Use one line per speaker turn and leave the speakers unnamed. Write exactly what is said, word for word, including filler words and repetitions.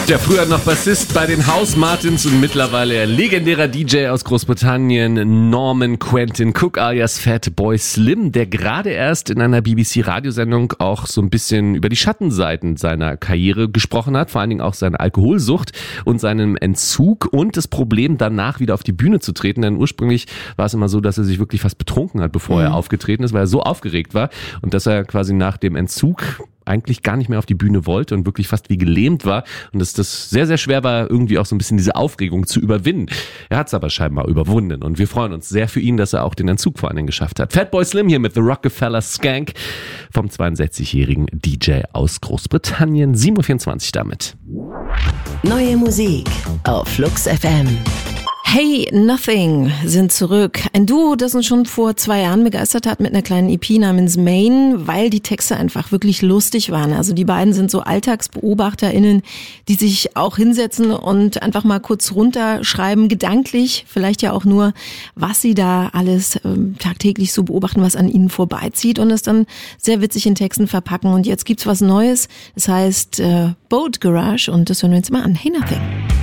Der früher noch Bassist bei den House Martins und mittlerweile legendärer D J aus Großbritannien, Norman Quentin Cook alias Fatboy Slim, der gerade erst in einer B B C-Radiosendung auch so ein bisschen über die Schattenseiten seiner Karriere gesprochen hat, vor allen Dingen auch seine Alkoholsucht und seinen Entzug und das Problem, danach wieder auf die Bühne zu treten, denn ursprünglich war es immer so, dass er sich wirklich fast betrunken hat, bevor mhm. er aufgetreten ist, weil er so aufgeregt war und dass er quasi nach dem Entzug eigentlich gar nicht mehr auf die Bühne wollte und wirklich fast wie gelähmt war und dass das sehr, sehr schwer war, irgendwie auch so ein bisschen diese Aufregung zu überwinden. Er hat es aber scheinbar überwunden und wir freuen uns sehr für ihn, dass er auch den Entzug vor allen Dingen geschafft hat. Fatboy Slim hier mit The Rockefeller Skank vom zweiundsechzigjährigen D J aus Großbritannien. sieben Uhr vierundzwanzig damit.
Neue Musik auf Flux F M.
Hey Nothing sind zurück. Ein Duo, das uns schon vor zwei Jahren begeistert hat mit einer kleinen E P namens Main, weil die Texte einfach wirklich lustig waren. Also die beiden sind so AlltagsbeobachterInnen, die sich auch hinsetzen und einfach mal kurz runterschreiben, gedanklich, vielleicht ja auch nur, was sie da alles ähm, tagtäglich so beobachten, was an ihnen vorbeizieht und es dann sehr witzig in Texten verpacken. Und jetzt gibt's was Neues, das heißt äh, Boat Garage und das hören wir uns mal an. Hey Nothing.